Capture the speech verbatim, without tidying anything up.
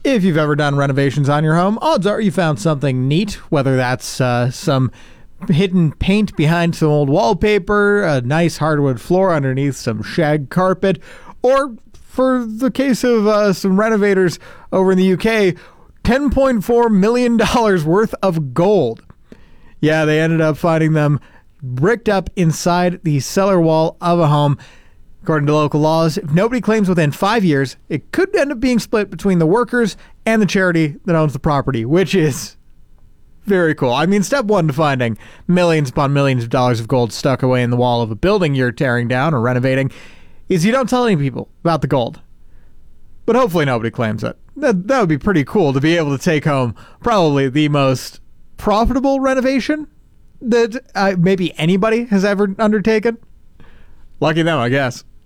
If you've ever done renovations on your home, odds are you found something neat, whether that's uh, some hidden paint behind some old wallpaper, a nice hardwood floor underneath some shag carpet, or for the case of uh, some renovators over in the U K, ten point four million dollars worth of gold. Yeah, they ended up finding them bricked up inside the cellar wall of a home. According to local laws, if nobody claims within five years, it could end up being split between the workers and the charity that owns the property, which is very cool. I mean, step one to finding millions upon millions of dollars of gold stuck away in the wall of a building you're tearing down or renovating is you don't tell any people about the gold. But hopefully nobody claims it. That, that would be pretty cool to be able to take home probably the most profitable renovation that uh, maybe anybody has ever undertaken. Lucky them, I guess.